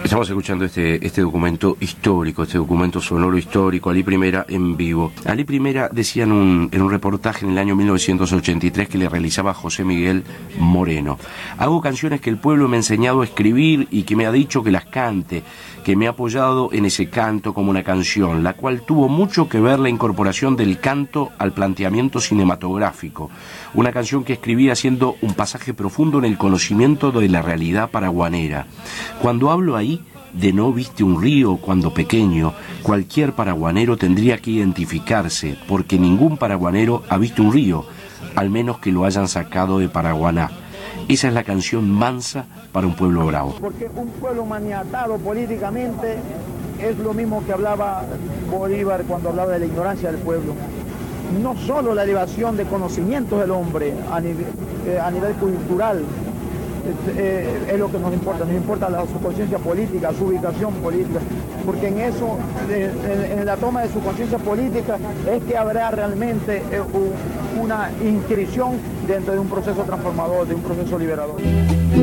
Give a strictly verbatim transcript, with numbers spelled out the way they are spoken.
Estamos escuchando este, este documento histórico, este documento sonoro histórico, Alí Primera en vivo. Alí Primera decía en un, en un reportaje en el año mil novecientos ochenta y tres que le realizaba José Miguel Moreno: hago canciones que el pueblo me ha enseñado a escribir y que me ha dicho que las cante, que me ha apoyado en ese canto como una canción, la cual tuvo mucho que ver la incorporación del canto al planteamiento cinematográfico. Una canción que escribí haciendo un pasaje profundo en el conocimiento de la realidad paraguanera. Cuando hablo ahí de no viste un río cuando pequeño, cualquier paraguanero tendría que identificarse, porque ningún paraguanero ha visto un río, al menos que lo hayan sacado de Paraguaná. Esa es la canción mansa para un pueblo bravo. Porque un pueblo maniatado políticamente es lo mismo que hablaba Bolívar cuando hablaba de la ignorancia del pueblo. No solo la elevación de conocimientos del hombre a nivel, eh, a nivel cultural, Eh, es lo que nos importa, nos importa la, su conciencia política, su ubicación política, porque en eso, eh, en, en la toma de su conciencia política, es que habrá realmente eh, una inscripción dentro de un proceso transformador, de un proceso liberador.